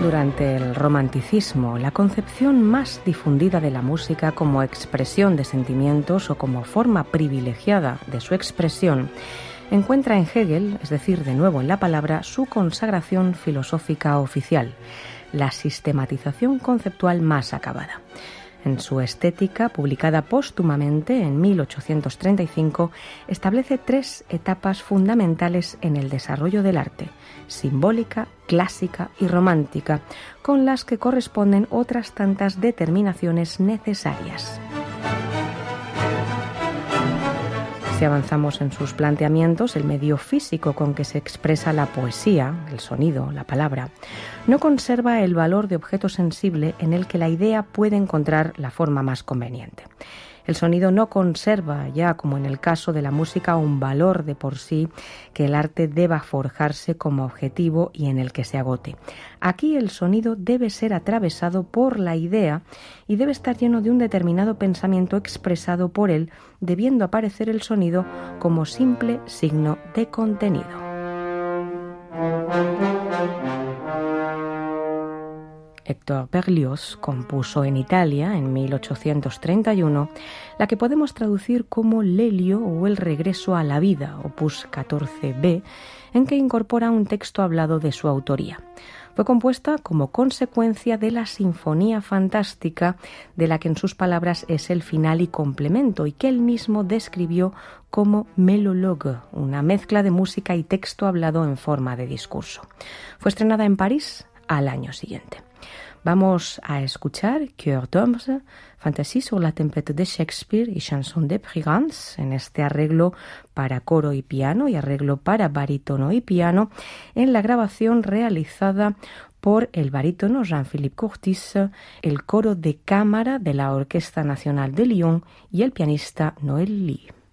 Durante el romanticismo, la concepción más difundida de la música como expresión de sentimientos o como forma privilegiada de su expresión encuentra en Hegel, es decir, de nuevo en la palabra, su consagración filosófica oficial, la sistematización conceptual más acabada. En su Estética, publicada póstumamente en 1835, establece 3 etapas fundamentales en el desarrollo del arte: simbólica, clásica y romántica, con las que corresponden otras tantas determinaciones necesarias. Si avanzamos en sus planteamientos, el medio físico con que se expresa la poesía, el sonido, la palabra, no conserva el valor de objeto sensible en el que la idea puede encontrar la forma más conveniente. El sonido no conserva, ya como en el caso de la música, un valor de por sí que el arte deba forjarse como objetivo y en el que se agote. Aquí el sonido debe ser atravesado por la idea y debe estar lleno de un determinado pensamiento expresado por él, debiendo aparecer el sonido como simple signo de contenido. Héctor Berlioz compuso en Italia, en 1831, la que podemos traducir como L'Elio o El regreso a la vida, opus 14b, en que incorpora un texto hablado de su autoría. Fue compuesta como consecuencia de la Sinfonía Fantástica, de la que en sus palabras es el final y complemento, y que él mismo describió como mélologue, una mezcla de música y texto hablado en forma de discurso. Fue estrenada en París al año siguiente. Vamos a escuchar Cœur d'Homme, Fantasía sobre la tempête de Shakespeare y Chanson de Brigance, en este arreglo para coro y piano y arreglo para barítono y piano, en la grabación realizada por el barítono Jean-Philippe Curtis, el coro de cámara de la Orquesta Nacional de Lyon y el pianista Noël Lee.